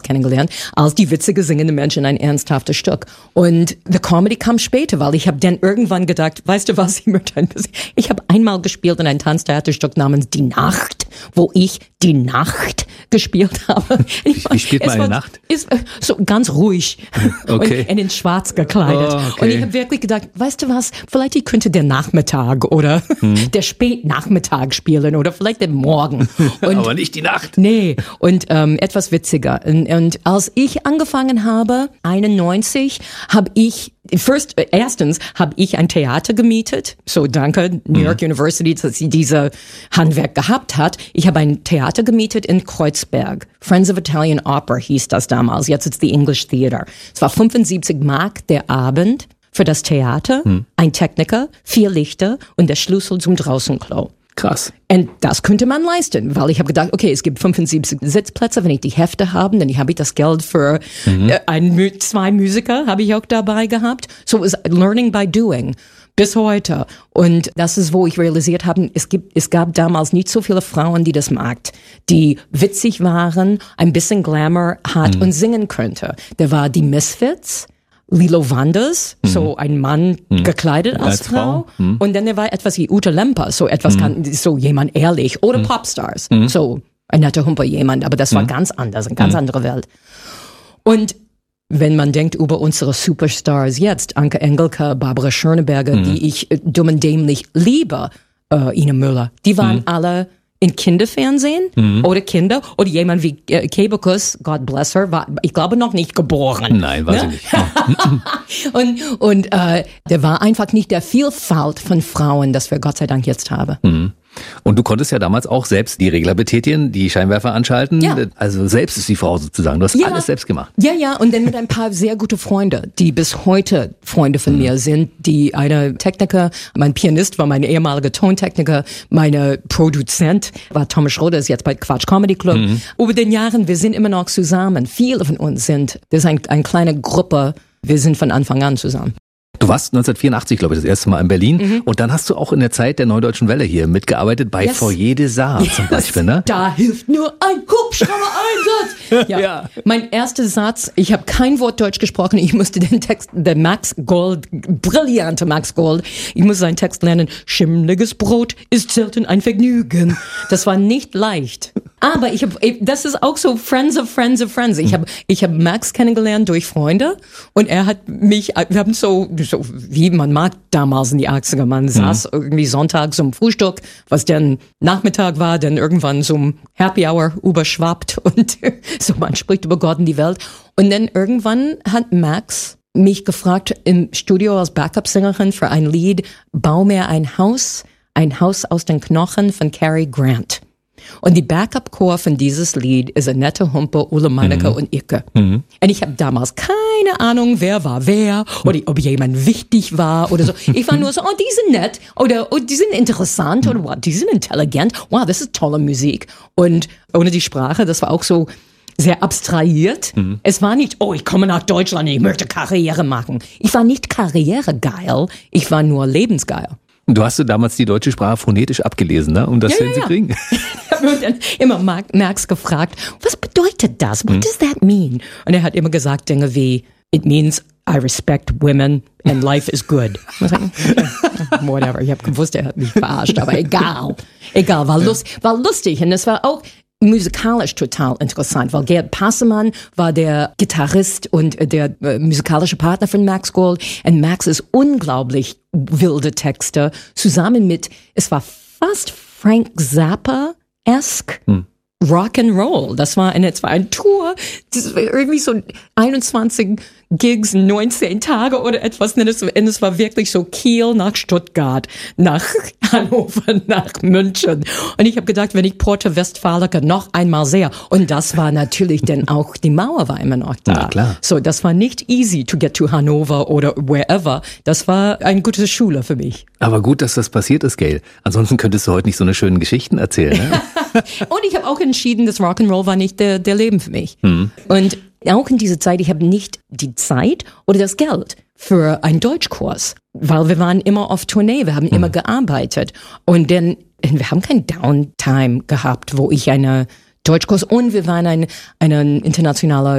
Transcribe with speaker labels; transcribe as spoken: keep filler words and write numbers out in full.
Speaker 1: kennengelernt, als die witzige singende Menschen ein ernsthaftes Stück. Und the Comedy kam später, weil ich habe dann irgendwann gedacht, weißt du was, ich möchte ein bisschen, ich habe einmal gespielt in ein Tanztheaterstück namens Die Nacht, wo ich die Nacht gespielt habe.
Speaker 2: Ich, Wie spielt man eine Nacht?
Speaker 1: Ist so ganz ruhig
Speaker 2: okay.
Speaker 1: und in schwarz gekleidet.
Speaker 2: Oh, okay.
Speaker 1: Und ich habe wirklich gedacht, weißt du was, vielleicht ich könnte der Nachmittag oder hm. der Spätnachmittag spielen oder vielleicht der Morgen. Und
Speaker 2: aber nicht die Nacht.
Speaker 1: Nee, und ähm, etwas witziger. Und, und als ich angefangen habe, einundneunzig, habe ich First, erstens habe ich ein Theater gemietet, so danke New York mhm. University, dass sie diese Handwerk gehabt hat. Ich habe ein Theater gemietet in Kreuzberg. Friends of Italian Opera hieß das damals, jetzt ist die English Theater. Es war fünfundsiebzig Mark der Abend für das Theater, mhm. ein Techniker, vier Lichter und der Schlüssel zum Draußenklo.
Speaker 2: Krass.
Speaker 1: Und das könnte man leisten, weil ich habe gedacht, okay, es gibt fünfundsiebzig Sitzplätze, wenn ich die Hefte habe, dann habe ich das Geld für mhm. äh, ein, zwei Musiker, habe ich auch dabei gehabt. So it was learning by doing bis heute. Und das ist, wo ich realisiert habe, es gibt, es gab damals nicht so viele Frauen, die das mag, die witzig waren, ein bisschen Glamour hat mhm. und singen könnte. Da war die Misfits, Lilo Wanders, mhm. so ein Mann mhm. gekleidet als, als Frau. Frau. Mhm. Und dann war etwas wie Ute Lemper, so etwas mhm. kann, so jemand ehrlich. Oder mhm. Popstars, mhm. so ein netter Humper jemand. Aber das war mhm. ganz anders, eine ganz mhm. andere Welt. Und wenn man denkt über unsere Superstars jetzt, Anke Engelke, Barbara Schöneberger, mhm. die ich äh, dumm und dämlich liebe, äh, Ina Müller, die waren mhm. alle in Kinderfernsehen mhm. oder Kinder oder jemand wie äh, Kebekus, God bless her, war, ich glaube, noch nicht geboren.
Speaker 2: Nein, weiß
Speaker 1: ne?
Speaker 2: ich nicht.
Speaker 1: und und äh, der war einfach nicht der Vielfalt von Frauen, das wir Gott sei Dank jetzt haben.
Speaker 2: Mhm. Und du konntest ja damals auch selbst die Regler betätigen, die Scheinwerfer anschalten.
Speaker 1: Ja.
Speaker 2: Also selbst ist die Frau sozusagen. Du hast
Speaker 1: ja.
Speaker 2: alles selbst gemacht.
Speaker 1: Ja, ja. Und dann mit ein paar sehr gute Freunde, die bis heute Freunde von mhm. mir sind. Die eine Techniker, mein Pianist war mein ehemaliger Tontechniker, meine Produzent war Thomas Schroeder, ist jetzt bei Quatsch Comedy Club. Mhm. Über den Jahren, wir sind immer noch zusammen. Viele von uns sind, das ist ein, eine kleine Gruppe, wir sind von Anfang an zusammen.
Speaker 2: Du warst neunzehnhundertvierundachtzig, glaube ich, das erste Mal in Berlin. Mhm. Und dann hast du auch in der Zeit der Neudeutschen Welle hier mitgearbeitet, bei yes. Foyer des Arts yes. zum Beispiel, ne?
Speaker 1: Da hilft nur ein Hubschrauber-Einsatz. Ja. ja. Mein erster Satz, ich habe kein Wort Deutsch gesprochen, ich musste den Text, der Max Gold, brillante Max Gold, ich musste seinen Text lernen, schimmliges Brot ist selten ein Vergnügen. Das war nicht leicht. Aber ich habe, das ist auch so Friends of Friends of Friends. Ich habe, ich habe Max kennengelernt durch Freunde und er hat mich, wir haben so, so wie man mag damals in die achtziger, man saß mhm. irgendwie sonntags zum Frühstück, was dann Nachmittag war, dann irgendwann zum Happy Hour überschwappt und so man spricht über Gott und die Welt. Und dann irgendwann hat Max mich gefragt im Studio als Backup-Sängerin für ein Lied, bau mir ein Haus, ein Haus aus den Knochen von Cary Grant. Und die Backup-Chor von dieses Lied ist Annette Humpe, Ulle Meinecke mhm. und Icke. Mhm. Und ich habe damals keine Ahnung, wer war wer oder ob jemand wichtig war oder so. Ich war nur so, oh, die sind nett oder oh, die sind interessant oder wow, die sind intelligent. Wow, das ist tolle Musik. Und ohne die Sprache, das war auch so sehr abstrahiert. Mhm. Es war nicht, oh, ich komme nach Deutschland, ich möchte Karriere machen. Ich war nicht karrieregeil, ich war nur lebensgeil.
Speaker 2: Du hast du damals die deutsche Sprache phonetisch abgelesen, ne? Um das
Speaker 1: ja,
Speaker 2: hinzukriegen?
Speaker 1: Ja, ja. Ich habe dann immer Max gefragt, was bedeutet das? What hm. does that mean? Und er hat immer gesagt Dinge wie, it means I respect women and life is good. Ich sag, okay, whatever. Ich habe gewusst, er hat mich verarscht, aber egal. Egal, war, lust, war lustig. Und es war auch musikalisch total interessant, weil Gerd Passemann war der Gitarrist und der äh, musikalische Partner von Max Gold. Und Max ist unglaublich wilde Texte, zusammen mit, es war fast Frank Zappa-esque. Hm. Rock'n'Roll. Das war eine, es war eine Tour, das war irgendwie so einundzwanzig Gigs, neunzehn Tage oder etwas. Und es war wirklich so Kiel nach Stuttgart, nach Hannover, nach München. Und ich habe gedacht, wenn ich Porta Westfalica noch einmal sehe, und das war natürlich dann auch, die Mauer war immer noch da.
Speaker 2: Ja, klar.
Speaker 1: So, das war nicht easy to get to Hannover oder wherever. Das war eine gute Schule für mich.
Speaker 2: Aber gut, dass das passiert ist, Gail. Ansonsten könntest du heute nicht so eine schönen Geschichten erzählen, ne?
Speaker 1: Und ich habe auch entschieden, dass Rock'n'Roll war nicht der, der Leben für mich.
Speaker 2: Mhm.
Speaker 1: Und auch in dieser Zeit, ich habe nicht die Zeit oder das Geld für einen Deutschkurs, weil wir waren immer auf Tournee, wir haben mhm. immer gearbeitet. Und dann, wir haben kein Downtime gehabt, wo ich eine Deutschkurs und wir waren ein, ein internationaler